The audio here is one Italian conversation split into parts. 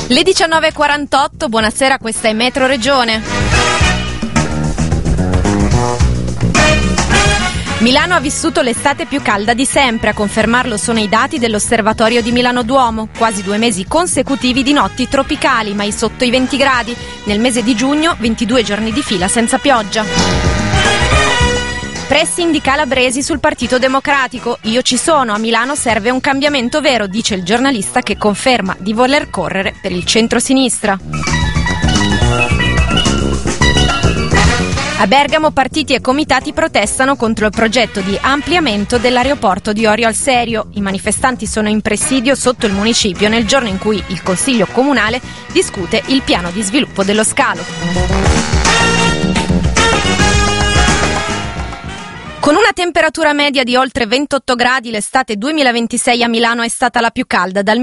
Le 19:48, buonasera, questa è Metro Regione. Milano ha vissuto l'estate più calda di sempre, a confermarlo sono i dati dell'Osservatorio di Milano Duomo. Quasi 2 mesi consecutivi di notti tropicali, mai sotto i 20 gradi. Nel mese di giugno, 22 giorni di fila senza pioggia. Pressing di Calabresi sul Partito Democratico. Io ci sono, a Milano serve un cambiamento vero, dice il giornalista che conferma di voler correre per il centro-sinistra. A Bergamo partiti e comitati protestano contro il progetto di ampliamento dell'aeroporto di Orio al Serio. I manifestanti sono in presidio sotto il municipio nel giorno in cui il Consiglio Comunale discute il piano di sviluppo dello scalo. Con una temperatura media di oltre 28 gradi, l'estate 2026 a Milano è stata la più calda dal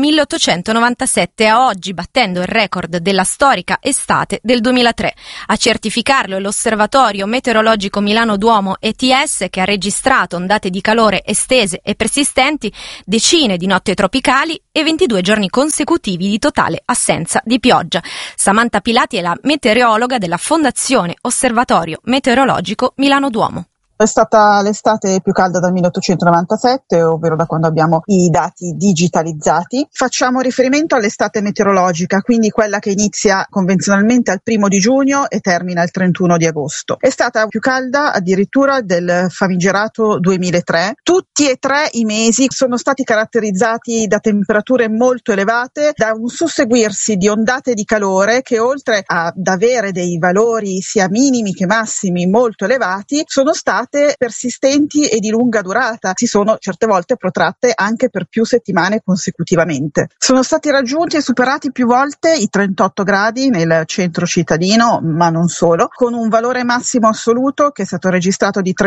1897 a oggi, battendo il record della storica estate del 2003. A certificarlo è l'Osservatorio Meteorologico Milano Duomo ETS, che ha registrato ondate di calore estese e persistenti, decine di notti tropicali e 22 giorni consecutivi di totale assenza di pioggia. Samantha Pilati è la meteorologa della Fondazione Osservatorio Meteorologico Milano Duomo. È stata l'estate più calda dal 1897, ovvero da quando abbiamo i dati digitalizzati. Facciamo riferimento all'estate meteorologica, quindi quella che inizia convenzionalmente al 1 di giugno e termina il 31 di agosto. È stata più calda addirittura del famigerato 2003. Tutti e 3 i mesi sono stati caratterizzati da temperature molto elevate, da un susseguirsi di ondate di calore che, oltre ad avere dei valori sia minimi che massimi molto elevati, sono state persistenti e di lunga durata, si sono certe volte protratte anche per più settimane consecutivamente. Sono stati raggiunti e superati più volte i 38 gradi nel centro cittadino, ma non solo, con un valore massimo assoluto che è stato registrato di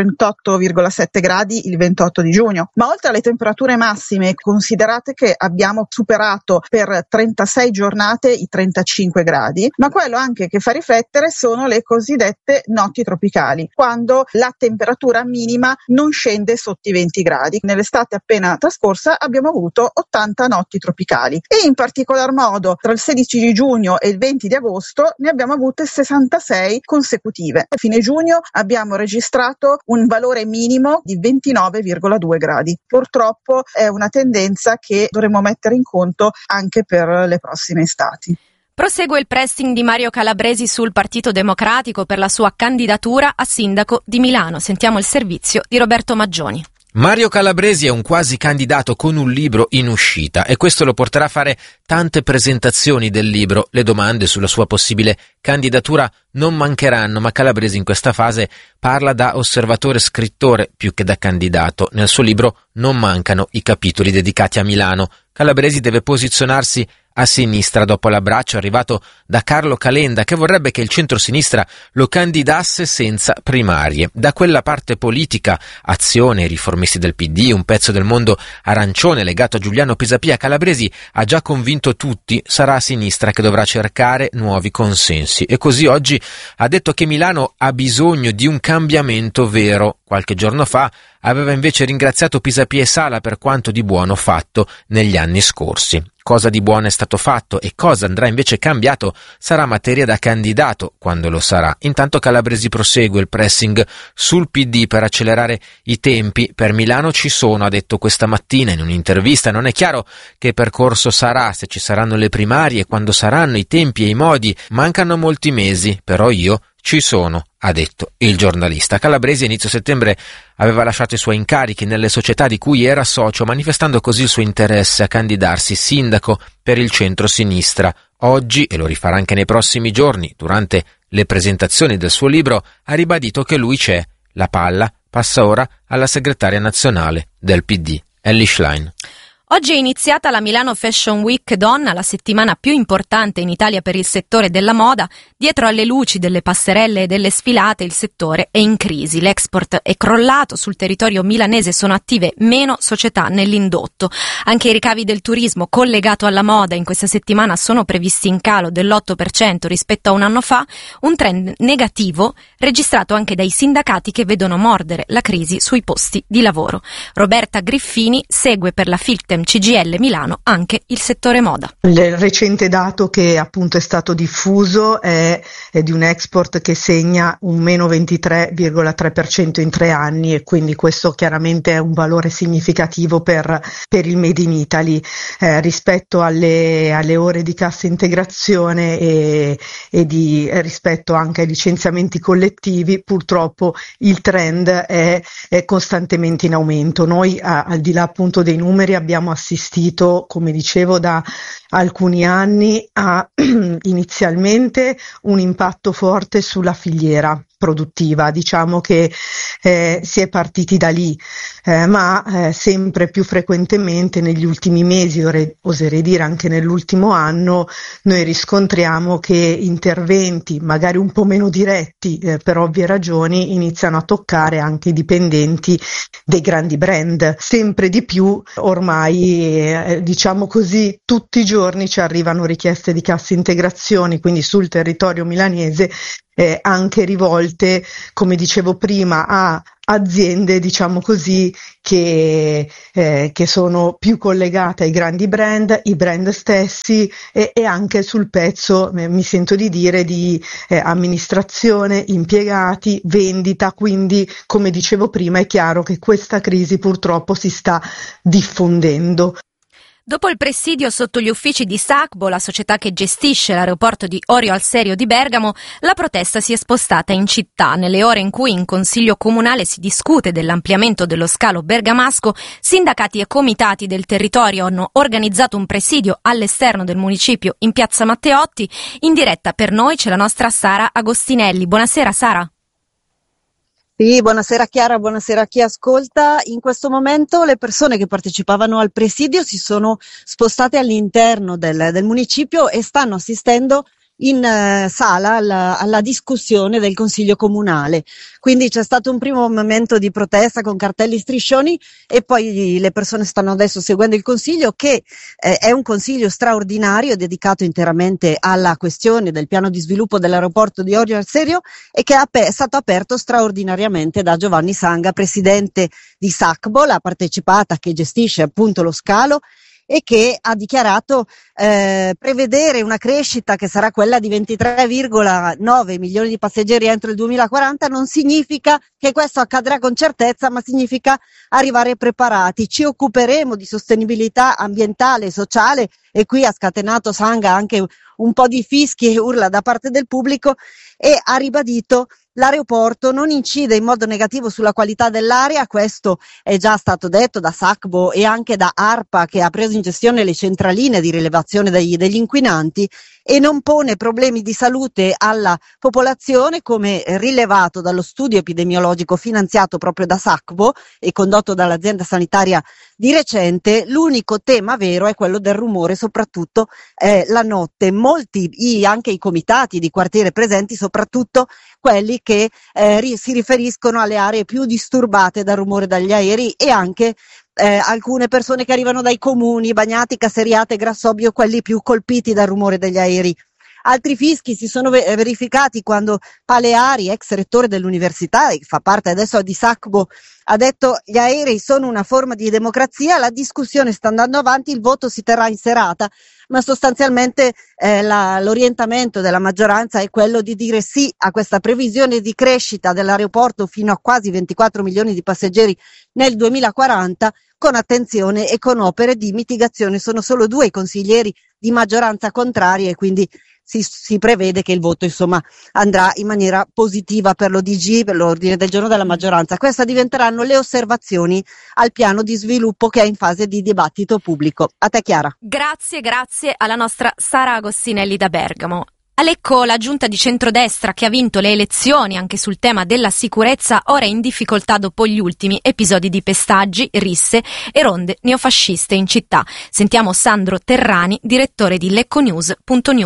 38,7 gradi il 28 di giugno. Ma oltre alle temperature massime, considerate che abbiamo superato per 36 giornate i 35 gradi, ma quello anche che fa riflettere sono le cosiddette notti tropicali, quando la temperatura minima non scende sotto i 20 gradi. Nell'estate appena trascorsa abbiamo avuto 80 notti tropicali e in particolar modo tra il 16 di giugno e il 20 di agosto ne abbiamo avute 66 consecutive. A fine giugno abbiamo registrato un valore minimo di 29,2 gradi. Purtroppo è una tendenza che dovremo mettere in conto anche per le prossime estati. Prosegue il pressing di Mario Calabresi sul Partito Democratico per la sua candidatura a sindaco di Milano. Sentiamo il servizio di Roberto Maggioni. Mario Calabresi è un quasi candidato con un libro in uscita e questo lo porterà a fare tante presentazioni del libro. Le domande sulla sua possibile candidatura non mancheranno, ma Calabresi in questa fase parla da osservatore scrittore più che da candidato. Nel suo libro non mancano i capitoli dedicati a Milano. Calabresi deve posizionarsi a sinistra dopo l'abbraccio arrivato da Carlo Calenda, che vorrebbe che il centro-sinistra lo candidasse senza primarie. Da quella parte politica, Azione, i riformisti del PD, un pezzo del mondo arancione legato a Giuliano Pisapia, Calabresi ha già convinto tutti, sarà a sinistra che dovrà cercare nuovi consensi. E così oggi ha detto che Milano ha bisogno di un cambiamento vero. Qualche giorno fa aveva invece ringraziato Pisapia e Sala per quanto di buono fatto negli anni scorsi. Cosa di buono è stato fatto e cosa andrà invece cambiato sarà materia da candidato quando lo sarà. Intanto Calabresi prosegue il pressing sul PD per accelerare i tempi. Per Milano ci sono, ha detto questa mattina in un'intervista. Non è chiaro che percorso sarà, se ci saranno le primarie, quando saranno i tempi e i modi. Mancano molti mesi, però io ci sono, ha detto il giornalista. Calabresi a inizio settembre aveva lasciato i suoi incarichi nelle società di cui era socio, manifestando così il suo interesse a candidarsi sindaco per il centro-sinistra. Oggi, e lo rifarà anche nei prossimi giorni, durante le presentazioni del suo libro, ha ribadito che lui c'è. La palla passa ora alla segretaria nazionale del PD, Elly Schlein. Oggi è iniziata la Milano Fashion Week Donna, la settimana più importante in Italia per il settore della moda. Dietro alle luci delle passerelle e delle sfilate il settore è in crisi. L'export è crollato, sul territorio milanese sono attive meno società nell'indotto. Anche i ricavi del turismo collegato alla moda in questa settimana sono previsti in calo dell'8% rispetto a un anno fa, un trend negativo registrato anche dai sindacati che vedono mordere la crisi sui posti di lavoro. Roberta Griffini segue per la Filtem System CGIL Milano anche il settore moda. Il recente dato che appunto è stato diffuso è di un export che segna un meno 23,3% in 3 anni, e quindi questo chiaramente è un valore significativo per il Made in Italy. Rispetto alle ore di cassa integrazione e rispetto anche ai licenziamenti collettivi, purtroppo il trend è costantemente in aumento. Noi al di là appunto dei numeri abbiamo assistito, come dicevo, da alcuni anni a inizialmente un impatto forte sulla filiera produttiva, diciamo che si è partiti da lì, ma sempre più frequentemente negli ultimi mesi, oserei dire anche nell'ultimo anno, noi riscontriamo che interventi magari un po' meno diretti per ovvie ragioni iniziano a toccare anche i dipendenti dei grandi brand. Sempre di più ormai, diciamo così, tutti i giorni ci arrivano richieste di cassa integrazioni, quindi sul territorio milanese, anche rivolte, come dicevo prima, a aziende, diciamo così, che sono più collegate ai grandi brand, i brand stessi, e anche sul pezzo, mi sento di dire, di amministrazione, impiegati, vendita. Quindi, come dicevo prima, è chiaro che questa crisi purtroppo si sta diffondendo. Dopo il presidio sotto gli uffici di Sacbo, la società che gestisce l'aeroporto di Orio al Serio di Bergamo, la protesta si è spostata in città. Nelle ore in cui in Consiglio Comunale si discute dell'ampliamento dello scalo bergamasco, sindacati e comitati del territorio hanno organizzato un presidio all'esterno del municipio in piazza Matteotti. In diretta per noi c'è la nostra Sara Agostinelli. Buonasera Sara. Sì, buonasera Chiara, buonasera a chi ascolta. In questo momento le persone che partecipavano al presidio si sono spostate all'interno del municipio e stanno assistendo in sala alla discussione del Consiglio Comunale. Quindi c'è stato un primo momento di protesta con cartelli, striscioni, e poi le persone stanno adesso seguendo il Consiglio, che è un Consiglio straordinario dedicato interamente alla questione del piano di sviluppo dell'aeroporto di Orio al Serio, e che è stato aperto straordinariamente da Giovanni Sanga, presidente di Sacbo, la partecipata che gestisce appunto lo scalo, e che ha dichiarato prevedere una crescita che sarà quella di 23,9 milioni di passeggeri entro il 2040 non significa che questo accadrà con certezza, ma significa arrivare preparati. Ci occuperemo di sostenibilità ambientale e sociale, e qui ha scatenato Sanga anche un po' di fischi e urla da parte del pubblico, e ha ribadito: l'aeroporto non incide in modo negativo sulla qualità dell'aria. Questo è già stato detto da Sacbo e anche da ARPA, che ha preso in gestione le centraline di rilevazione degli inquinanti, e non pone problemi di salute alla popolazione, come rilevato dallo studio epidemiologico finanziato proprio da Sacbo e condotto dall'azienda sanitaria di recente. L'unico tema vero è quello del rumore, soprattutto la notte. Molti, anche i comitati di quartiere presenti, soprattutto quelli che si riferiscono alle aree più disturbate dal rumore dagli aerei, e anche alcune persone che arrivano dai comuni, Bagnati, Casseriate, Grassobio, quelli più colpiti dal rumore degli aerei. Altri fischi si sono verificati quando Paleari, ex rettore dell'università, che fa parte adesso di Sacbo, ha detto: gli aerei sono una forma di democrazia, la discussione sta andando avanti, il voto si terrà in serata, ma sostanzialmente l'orientamento della maggioranza è quello di dire sì a questa previsione di crescita dell'aeroporto fino a quasi 24 milioni di passeggeri nel 2040, con attenzione e con opere di mitigazione. Sono solo 2 i consiglieri di maggioranza contrari, e quindi si prevede che il voto andrà in maniera positiva per l'ODG, per l'ordine del giorno della maggioranza. Queste diventeranno le osservazioni al piano di sviluppo che è in fase di dibattito pubblico. A te Chiara. Grazie alla nostra Sara Agostinelli da Bergamo. A Lecco la giunta di centrodestra, che ha vinto le elezioni anche sul tema della sicurezza, ora è in difficoltà dopo gli ultimi episodi di pestaggi, risse e ronde neofasciste in città. Sentiamo Sandro Terrani, direttore di lecconews.news.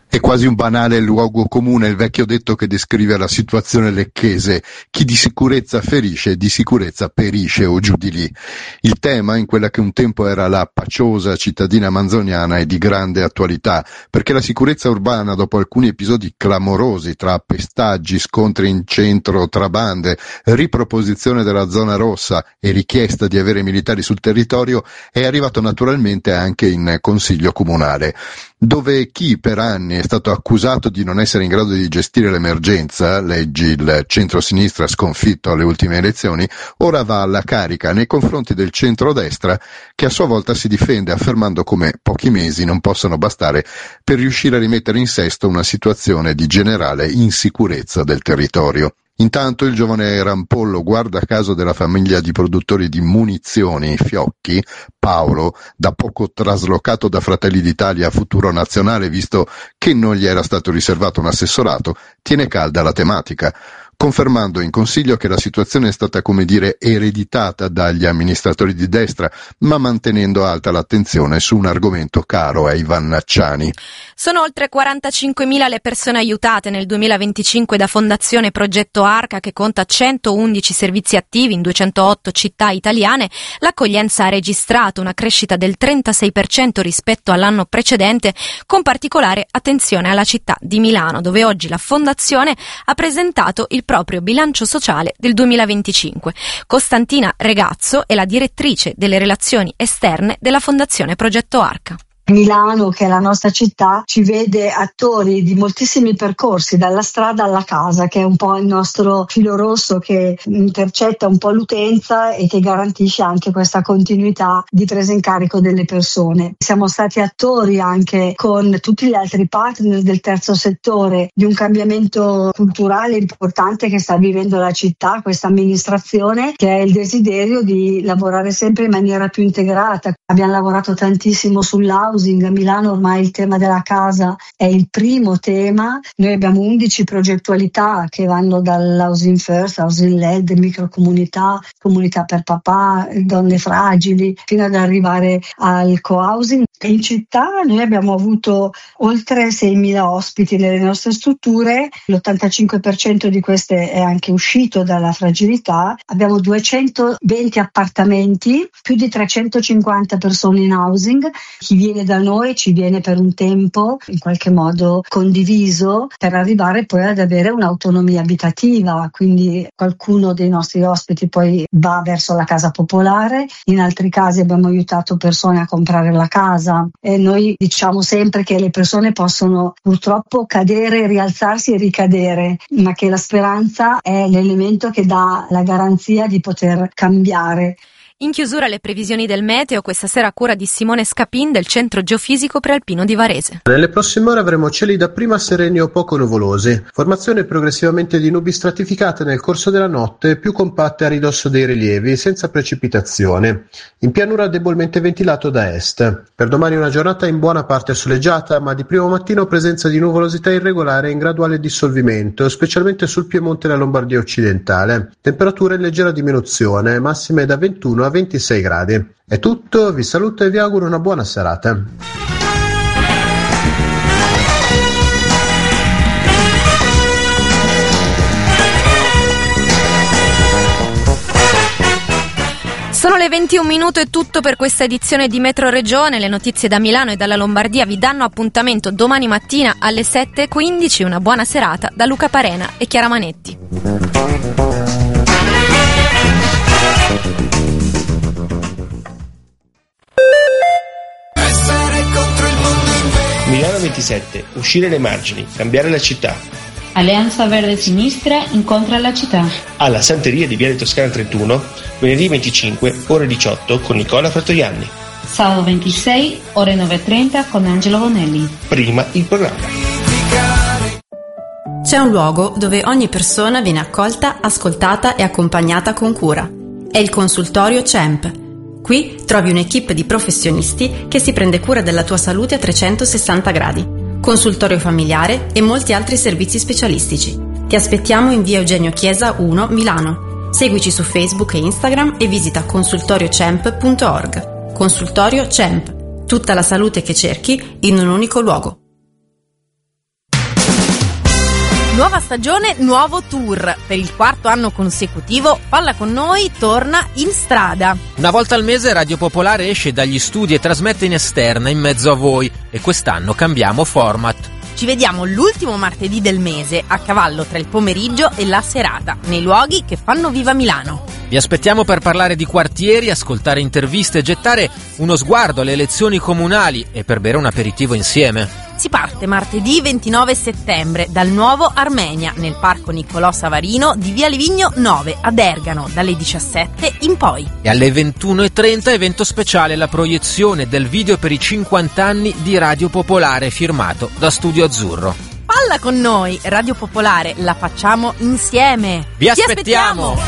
È quasi un banale luogo comune il vecchio detto che descrive la situazione lecchese: chi di sicurezza ferisce, di sicurezza perisce o giù di lì. Il tema in quella che un tempo era la paciosa cittadina manzoniana è di grande attualità, perché la sicurezza urbana, dopo alcuni episodi clamorosi tra pestaggi, scontri in centro tra bande, riproposizione della zona rossa e richiesta di avere militari sul territorio, è arrivato naturalmente anche in Consiglio Comunale, dove chi per anni è stato accusato di non essere in grado di gestire l'emergenza, leggi il centro-sinistra sconfitto alle ultime elezioni, ora va alla carica nei confronti del centro-destra, che a sua volta si difende affermando come pochi mesi non possano bastare per riuscire a rimettere in sesto una situazione di generale insicurezza del territorio. Intanto il giovane rampollo guardacaso della famiglia di produttori di munizioni Fiocchi, Paolo, da poco traslocato da Fratelli d'Italia a Futuro Nazionale visto che non gli era stato riservato un assessorato, tiene calda la tematica, confermando in Consiglio che la situazione è stata, come dire, ereditata dagli amministratori di destra, ma mantenendo alta l'attenzione su un argomento caro ai vannacciani. Sono oltre 45.000 le persone aiutate nel 2025 da Fondazione Progetto Arca, che conta 111 servizi attivi in 208 città italiane. L'accoglienza ha registrato una crescita del 36% rispetto all'anno precedente, con particolare attenzione alla città di Milano, dove oggi la Fondazione ha presentato il proprio bilancio sociale del 2025. Costantina Regazzo è la direttrice delle relazioni esterne della Fondazione Progetto Arca. Milano, che è la nostra città, ci vede attori di moltissimi percorsi, dalla strada alla casa, che è un po' il nostro filo rosso che intercetta un po' l'utenza e che garantisce anche questa continuità di presa in carico delle persone. Siamo stati attori anche con tutti gli altri partner del terzo settore di un cambiamento culturale importante che sta vivendo la città, questa amministrazione, che è il desiderio di lavorare sempre in maniera più integrata. Abbiamo lavorato tantissimo sull'housing. A Milano ormai il tema della casa è il primo tema. Noi abbiamo 11 progettualità che vanno dall'housing first, housing led, microcomunità, comunità per papà, donne fragili, fino ad arrivare al co-housing. In città noi abbiamo avuto oltre 6.000 ospiti nelle nostre strutture, l'85% di queste è anche uscito dalla fragilità. Abbiamo 220 appartamenti, più di 350 persone in housing. Chi viene da noi ci viene per un tempo in qualche modo condiviso per arrivare poi ad avere un'autonomia abitativa, quindi qualcuno dei nostri ospiti poi va verso la casa popolare, in altri casi abbiamo aiutato persone a comprare la casa e noi diciamo sempre che le persone possono purtroppo cadere, rialzarsi e ricadere, ma che la speranza è l'elemento che dà la garanzia di poter cambiare. In chiusura le previsioni del meteo, questa sera a cura di Simone Scapin del Centro Geofisico Prealpino di Varese. Nelle prossime ore avremo cieli dapprima sereni o poco nuvolosi, formazione progressivamente di nubi stratificate nel corso della notte, più compatte a ridosso dei rilievi, senza precipitazione. In pianura debolmente ventilato da est. Per domani una giornata in buona parte soleggiata, ma di primo mattino presenza di nuvolosità irregolare in graduale dissolvimento, specialmente sul Piemonte e la Lombardia occidentale. Temperature in leggera diminuzione, massime da 21 a 26 gradi. È tutto, vi saluto e vi auguro una buona serata. Sono le 21 minuti, è tutto per questa edizione di Metro Regione. Le notizie da Milano e dalla Lombardia vi danno appuntamento domani mattina alle 7:15. Una buona serata da Luca Parena e Chiara Manetti. Milano 27. Uscire le margini, cambiare la città. Alleanza Verde Sinistra incontra la città. Alla Santeria di Viale Toscana 31, venerdì 25, ore 18, con Nicola Frattoianni. Sabato 26, ore 9:30, con Angelo Bonelli. Prima il programma. C'è un luogo dove ogni persona viene accolta, ascoltata e accompagnata con cura. È il consultorio CEMP. Qui trovi un'equipe di professionisti che si prende cura della tua salute a 360 gradi. Consultorio familiare e molti altri servizi specialistici. Ti aspettiamo in via Eugenio Chiesa 1, Milano. Seguici su Facebook e Instagram e visita consultoriocemp.org. Consultorio CEMP. Tutta la salute che cerchi in un unico luogo. Nuova stagione, nuovo tour. Per il 4º anno consecutivo Palla con noi torna in strada. Una volta al mese Radio Popolare esce dagli studi e trasmette in esterna in mezzo a voi, e quest'anno cambiamo format. Ci vediamo l'ultimo martedì del mese, a cavallo tra il pomeriggio e la serata, nei luoghi che fanno viva Milano. Vi aspettiamo per parlare di quartieri, ascoltare interviste, gettare uno sguardo alle elezioni comunali e per bere un aperitivo insieme. Si parte martedì 29 settembre dal Nuovo Armenia, nel Parco Niccolò Savarino di Via Livigno 9 ad Ergano, dalle 17 in poi. E alle 21:30 evento speciale, la proiezione del video per i 50 anni di Radio Popolare firmato da Studio Azzurro. Palla con noi, Radio Popolare, la facciamo insieme. Vi aspettiamo!